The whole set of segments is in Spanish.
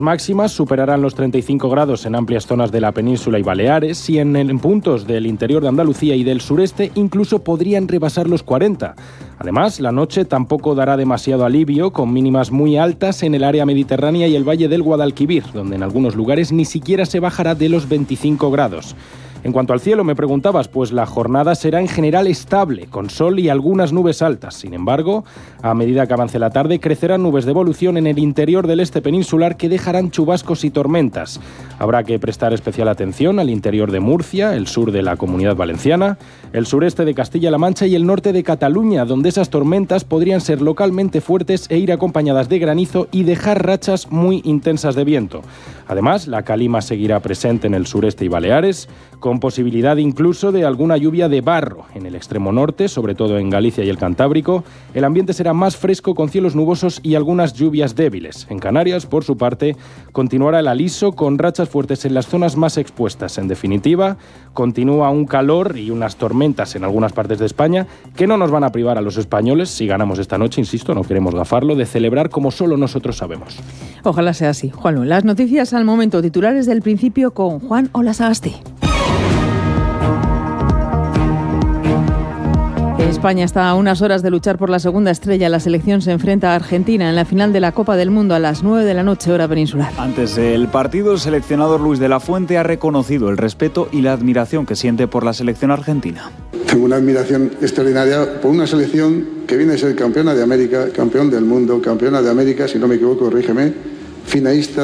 Máximas superarán los 35 grados en amplias zonas de la península y Baleares y en puntos del interior de Andalucía y del sureste incluso podrían rebasar los 40. Además, la noche tampoco dará demasiado alivio, con mínimas muy altas en el área mediterránea y el valle del Guadalquivir, donde en algunos lugares ni siquiera se bajará de los 25 grados. En cuanto al cielo, me preguntabas, pues la jornada será en general estable, con sol y algunas nubes altas. Sin embargo, a medida que avance la tarde, crecerán nubes de evolución en el interior del este peninsular que dejarán chubascos y tormentas. Habrá que prestar especial atención al interior de Murcia, el sur de la Comunidad Valenciana, el sureste de Castilla-La Mancha y el norte de Cataluña, donde esas tormentas podrían ser localmente fuertes e ir acompañadas de granizo y dejar rachas muy intensas de viento. Además, la calima seguirá presente en el sureste y Baleares, con posibilidad incluso de alguna lluvia de barro en el extremo norte, sobre todo en Galicia y el Cantábrico. El ambiente será más fresco con cielos nubosos y algunas lluvias débiles. En Canarias, por su parte, continuará el aliso con rachas fuertes en las zonas más expuestas. En definitiva, continúa un calor y unas tormentas en algunas partes de España que no nos van a privar a los españoles, si ganamos esta noche, insisto, no queremos gafarlo, de celebrar como solo nosotros sabemos. Ojalá sea así. Juanlu, las noticias al momento, titulares del principio con Juan Olasaasti. España está a unas horas de luchar por la segunda estrella. La selección se enfrenta a Argentina en la final de la Copa del Mundo a las 9 de la noche, hora peninsular. Antes del partido, el seleccionador Luis de la Fuente ha reconocido el respeto y la admiración que siente por la selección argentina. Tengo una admiración extraordinaria por una selección que viene a ser campeona de América, campeón del mundo, campeona de América, si no me equivoco, corrígeme, finalista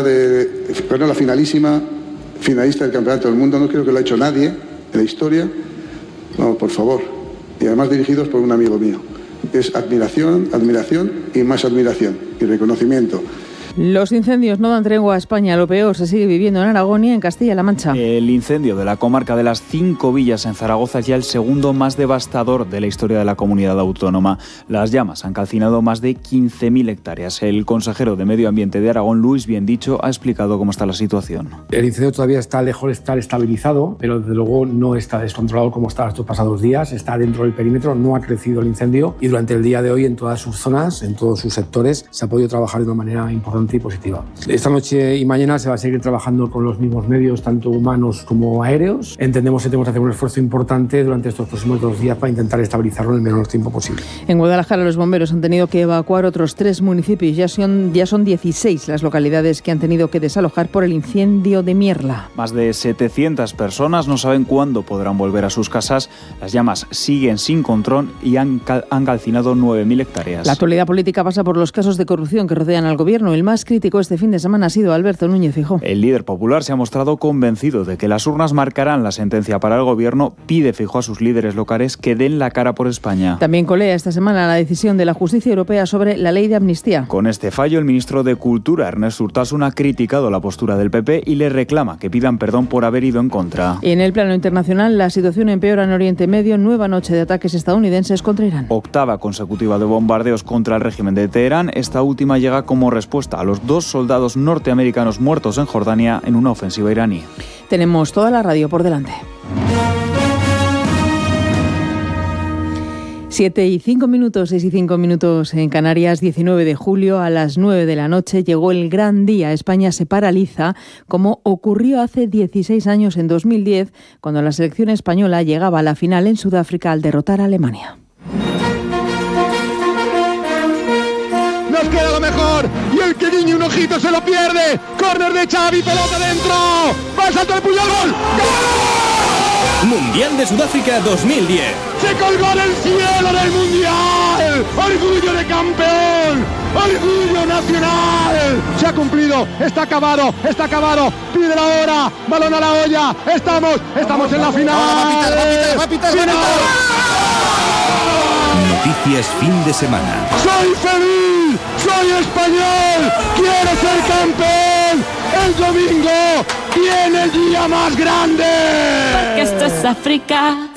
la finalísima, finalista del campeonato del mundo. No creo que lo ha hecho nadie en la historia. No, por favor. Y además dirigidos por un amigo mío. Es admiración, admiración y más admiración y reconocimiento. Los incendios no dan tregua a España. Lo peor se sigue viviendo en Aragón y en Castilla-La Mancha. El incendio de la comarca de las 5 villas en Zaragoza es ya el segundo más devastador de la historia de la comunidad autónoma. Las llamas han calcinado más de 15.000 hectáreas. El consejero de Medio Ambiente de Aragón, Luis Biendicho, ha explicado cómo está la situación. El incendio todavía está lejos de estar estabilizado, pero desde luego no está descontrolado como estaba estos pasados días. Está dentro del perímetro, no ha crecido el incendio y durante el día de hoy en todas sus zonas, en todos sus sectores, se ha podido trabajar de una manera importante y positiva. Esta noche y mañana se va a seguir trabajando con los mismos medios, tanto humanos como aéreos. Entendemos que tenemos que hacer un esfuerzo importante durante estos próximos 2 días para intentar estabilizarlo en el menor tiempo posible. En Guadalajara los bomberos han tenido que evacuar otros 3 municipios. Ya son 16 las localidades que han tenido que desalojar por el incendio de Mierla. Más de 700 personas no saben cuándo podrán volver a sus casas. Las llamas siguen sin control y han calcinado 9.000 hectáreas. La actualidad política pasa por los casos de corrupción que rodean al gobierno. El más crítico este fin de semana ha sido Alberto Núñez Feijóo. El líder popular se ha mostrado convencido de que las urnas marcarán la sentencia para el gobierno. Pide Feijóo a sus líderes locales que den la cara por España. También colea esta semana la decisión de la justicia europea sobre la ley de amnistía. Con este fallo, el ministro de Cultura, Ernest Urtasun, ha criticado la postura del PP y le reclama que pidan perdón por haber ido en contra. En el plano internacional, la situación empeora en Oriente Medio. Nueva noche de ataques estadounidenses contra Irán. 8ª consecutiva de bombardeos contra el régimen de Teherán. Esta última llega como respuesta a los 2 soldados norteamericanos muertos en Jordania en una ofensiva iraní. Tenemos toda la radio por delante. 6 y 5 minutos en Canarias, 19 de julio a las 9 de la noche llegó el gran día. España se paraliza, como ocurrió hace 16 años, en 2010, cuando la selección española llegaba a la final en Sudáfrica al derrotar a Alemania. Nos queda lo mejor y el que guiñe un ojito se lo pierde. Córner de Xavi, pelota dentro. Va al salto de Puyol, gol. ¡Gol! Mundial de Sudáfrica 2010. Se colgó en el cielo del Mundial. Orgullo de campeón. Orgullo nacional. Se ha cumplido. Está acabado. Pide la hora. Balón a la olla. Estamos en la final. Va a pitar. Noticias fin de semana. Soy feliz, soy español, quiero ser campeón. El domingo viene el día más grande. Porque esto es África.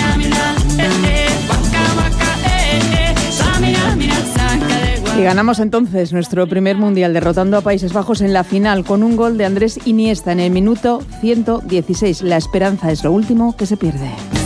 Y ganamos entonces nuestro primer mundial derrotando a Países Bajos en la final con un gol de Andrés Iniesta en el minuto 116. La esperanza es lo último que se pierde.